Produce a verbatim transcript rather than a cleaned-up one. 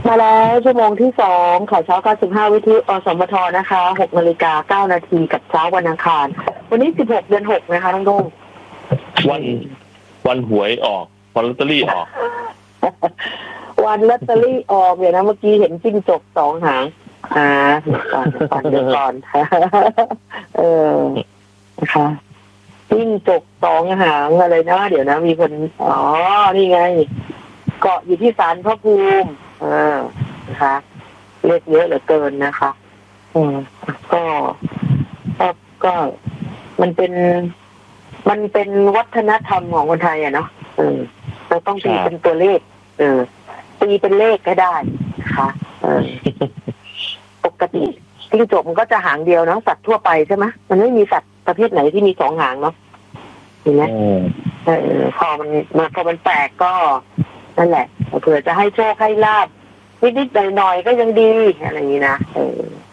มาแล้วชั่วโมงที่สองข่าวเช้าเก้าสิบห้าวิทยุอสมทนะคะหกนาฬิกาเก้านาทีกับเช้าวันอังคารวันนี้สิบหกเดือนหกนะคะน้องโด่งวันวันหวยออกวันลอตเตอรี่ออกวันลอตเตอรี่ออกเนี่ยนะเมื่อกี้เห็นจิ้งจกสองหางอ่าก่อนก่อนเดี๋ยวก่อนเออนะคะจิ้งจกสองหางอะไรนะเดี๋ยวนะมีคนอ๋อนี่ไงเกาะอยู่ที่ศาลพระภูมิเออนะคะเรียกเยอะเหลือเกินนะคะอืมก็ก็ก็มันเป็นมันเป็นวัฒนธรรมของคนไทยอ่ะเนาะเออเราต้องตีเป็นตัวเลขเออตีเป็นเลขก็ได้นะคะเออปกติจิ้งจกมันก็จะหางเดียวเนาะสัตว์ทั่วไปใช่ไหมมันไม่มีสัตว์ประเภทไหนที่มีสองหางเนาะเห็นไหมเออพอมันพอมันแปลกก็นั่นแหละเผื่อจะให้โชคให้ลาภนิดๆหน่อยๆก็ยังดีอะไรอย่างนี้นะเออ